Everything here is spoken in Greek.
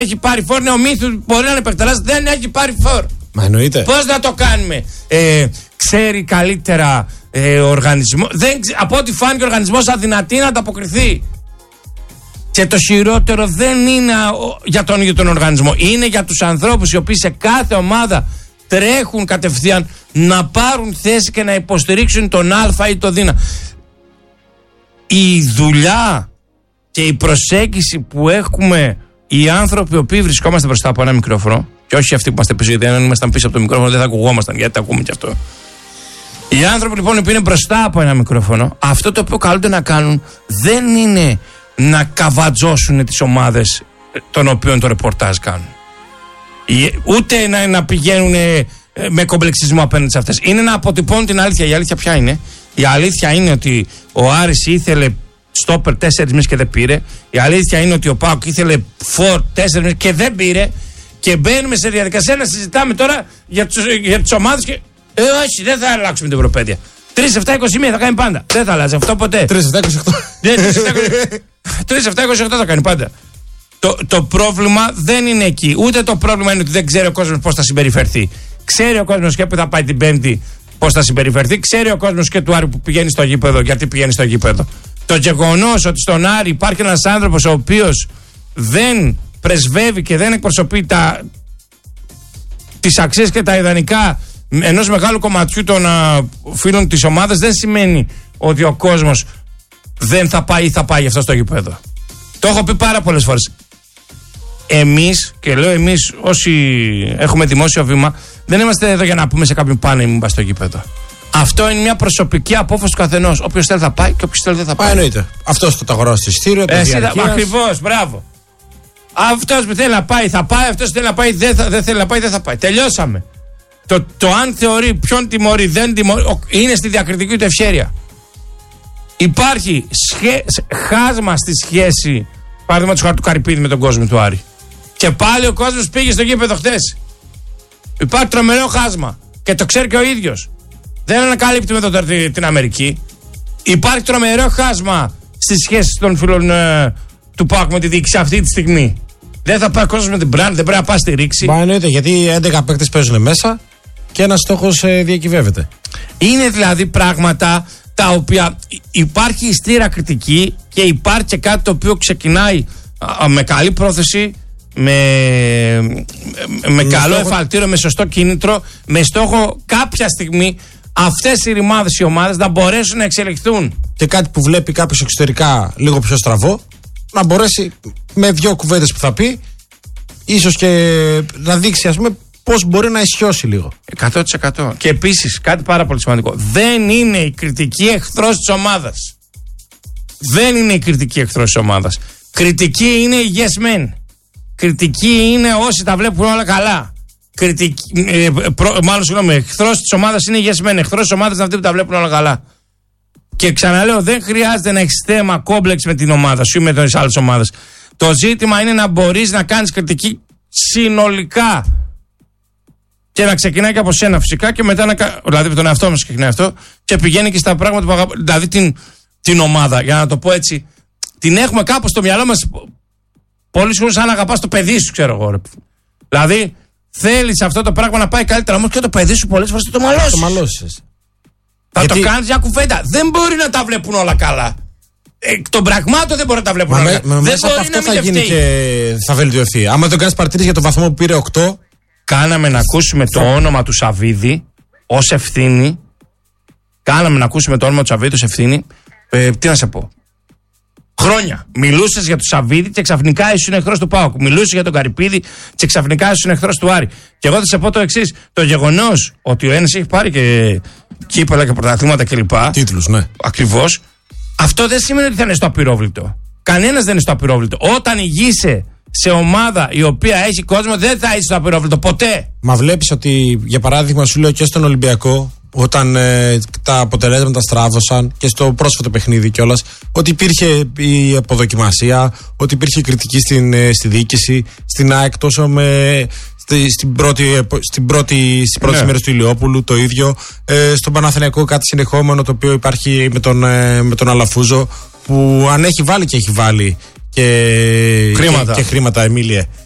έχει πάρει φόρ. Ο μύθος μπορεί να είναι επεκτελάς, δεν έχει πάρει φόρ. Μα εννοείται. Πώς να το κάνουμε? Ξέρει καλύτερα ο οργανισμός. Από ό,τι φάνηκε ο οργανισμός αδυνατεί να ανταποκριθεί. Και το χειρότερο δεν είναι για τον ίδιο τον οργανισμό. Είναι για τους ανθρώπους οι οποίοι σε κάθε ομάδα τρέχουν κατευθείαν να πάρουν θέση και να υποστηρίξουν τον Α ή τον Δ. Η δουλειά και η προσέγγιση που έχουμε οι άνθρωποι οι οποίοι βρισκόμαστε μπροστά από ένα μικρόφωνο, και όχι αυτοί που είμαστε πίσω, γιατί αν ήμασταν πίσω από το μικρόφωνο δεν θα ακουγόμασταν, γιατί τα ακούμε και αυτό. Οι άνθρωποι λοιπόν που είναι μπροστά από ένα μικρόφωνο, αυτό το οποίο καλούνται να κάνουν δεν είναι να καβατζώσουν τις ομάδες των οποίων το ρεπορτάζ κάνουν. Ούτε να πηγαίνουν με κομπλεξισμό απέναντι σε αυτές. Είναι να αποτυπώνουν την αλήθεια. Η αλήθεια ποια είναι? Η αλήθεια είναι ότι ο Άρης ήθελε στόπερ 4 μήνες και δεν πήρε. Η αλήθεια είναι ότι ο ΠΑΟΚ ήθελε φόρ 4 μήνες και δεν πήρε. Και μπαίνουμε σε διαδικασία να συζητάμε τώρα για τις ομάδες και όχι, δεν θα αλλάξουμε την Ευρωπαίδεια. 3-7-21 θα κάνει πάντα. Δεν θα αλλάζει αυτό ποτέ. 3-7-28. 3-7-28 θα κάνει πάντα. Το πρόβλημα δεν είναι εκεί. Ούτε το πρόβλημα είναι ότι δεν ξέρει ο κόσμος πώς θα συμπεριφερθεί. Ξέρει ο κόσμος και που θα πάει την Πέμπτη πώς θα συμπεριφερθεί. Ξέρει ο κόσμος και του Άρη που πηγαίνει στο γήπεδο γιατί πηγαίνει στο γήπεδο. Το γεγονός ότι στον Άρη υπάρχει ένας άνθρωπος ο οποίος δεν πρεσβεύει και δεν εκπροσωπεί τις αξίες και τα ιδανικά ενός μεγάλου κομματιού των φίλων της ομάδας, δεν σημαίνει ότι ο κόσμος δεν θα πάει ή θα πάει αυτό στο γήπεδο. Το έχω πει πάρα πολλές φορές. Εμείς, και λέω εμείς όσοι έχουμε δημόσιο βήμα, δεν είμαστε εδώ για να πούμε σε κάποιον πάνε ή μην πάει στο γήπεδο. Αυτό είναι μια προσωπική απόφαση του καθενός. Όποιος θέλει θα πάει και όποιος θέλει δεν θα πάει. Εννοείται. Αυτός το αγοράσει στο ειστήριο. Ακριβώς, μπράβο. Αυτός που θέλει να πάει θα πάει, αυτός που θέλει να πάει δεν θέλει να πάει, δεν θα πάει. Τελειώσαμε. Το αν θεωρεί ποιον τιμωρεί, δεν τιμωρεί, είναι στη διακριτική του ευχέρεια. Υπάρχει χάσμα στη σχέση, παραδείγματος χάρη του Καρυπίδη με τον κόσμο του Άρη. Και πάλι ο κόσμος πήγε στο γήπεδο χτες. Υπάρχει τρομερό χάσμα. Και το ξέρει και ο ίδιος. Δεν ανακαλύπτει με την Αμερική. Υπάρχει τρομερό χάσμα στις σχέσεις των φίλων του ΠΑΟΚ με τη διοίκηση αυτή τη στιγμή. Δεν θα πάει ο κόσμος με την brand, δεν πρέπει να πάει στη ρήξη. Μα εννοείται, γιατί 11 παίκτες παίζουν μέσα και ένας στόχος διακυβεύεται. Είναι δηλαδή πράγματα τα οποία υπάρχει ιστήρα κριτική και υπάρχει και κάτι το οποίο ξεκινάει με καλή πρόθεση, με καλό εφαλτήριο, με σωστό κίνητρο, με στόχο κάποια στιγμή αυτές οι ρημάδες, οι ομάδες να μπορέσουν να εξελιχθούν. Και κάτι που βλέπει κάποιος εξωτερικά λίγο πιο στραβό, να μπορέσει με 2 κουβέντες που θα πει, ίσως και να δείξει, ας πούμε, πώς μπορεί να ισιώσει λίγο. 100%. Και επίσης κάτι πάρα πολύ σημαντικό. Δεν είναι η κριτική εχθρός της ομάδας. Δεν είναι η κριτική εχθρός της ομάδας. Κριτική είναι οι yes men. Κριτική είναι όσοι τα βλέπουν όλα καλά. Εχθρός της ομάδας είναι οι yes men. Εχθρός της ομάδας είναι αυτοί που τα βλέπουν όλα καλά. Και ξαναλέω, δεν χρειάζεται να έχεις θέμα κόμπλεξ με την ομάδα σου ή με τις άλλες ομάδες. Το ζήτημα είναι να μπορείς να κάνεις κριτική συνολικά. Και να ξεκινάει και από σένα φυσικά και μετά δηλαδή από τον εαυτό μας ξεκινάει αυτό και πηγαίνει και στα πράγματα που αγαπάμε. Δηλαδή την ομάδα, για να το πω έτσι, την έχουμε κάπου στο μυαλό μας πολύ σχόλια σαν να αγαπάς το παιδί σου, ξέρω εγώ. Ρε. Δηλαδή θέλεις αυτό το πράγμα να πάει καλύτερα, όμως και το παιδί σου πολλές φορές θα το μαλώσεις. Θα το κάνεις μια κουβέντα. Δεν μπορεί να τα βλέπουν όλα καλά. Εκ των πραγμάτων δεν μπορεί να τα βλέπουν όλα καλά. Δεν μπορεί αυτό θα γίνει και θα βελτιωθεί. Άμα δεν κάνεις παρτίδες για το βαθμό που πήρε 8. Κάναμε να ακούσουμε το όνομα του Σαββίδη ως ευθύνη. Κάναμε να ακούσουμε το όνομα του Σαββίδη ως ευθύνη. Τι να σε πω. Χρόνια. Μιλούσες για τον Σαββίδη και ξαφνικά ήσουν εχθρός του ΠΑΟΚ. Μιλούσες για τον Καρυπίδη και ξαφνικά ήσουν εχθρός του Άρη. Και εγώ θα σε πω το εξής. Το γεγονός ότι ο ένας έχει πάρει και κύπελα και πρωταθλήματα κλπ. Τίτλους, ναι. Ακριβώς. Αυτό δεν σημαίνει ότι θα είναι στο απειρόβλητο. Κανένας δεν είναι στο απειρόβλητο. Όταν ηγείσαι σε ομάδα η οποία έχει κόσμο, δεν θα είσαι στο απειρόβλητο ποτέ. Μα βλέπεις ότι, για παράδειγμα, σου λέω και στον Ολυμπιακό, όταν τα αποτελέσματα στράβωσαν και στο πρόσφατο παιχνίδι κιόλας, ότι υπήρχε η αποδοκιμασία, ότι υπήρχε κριτική στη διοίκηση, στην ΑΕΚ, τόσο στις πρώτες μέρες του Ηλιόπουλου το ίδιο, στον Παναθηναϊκό κάτι συνεχόμενο το οποίο υπάρχει με τον Αλαφούζο, που αν έχει βάλει και έχει βάλει και χρήματα, Εμίλιε,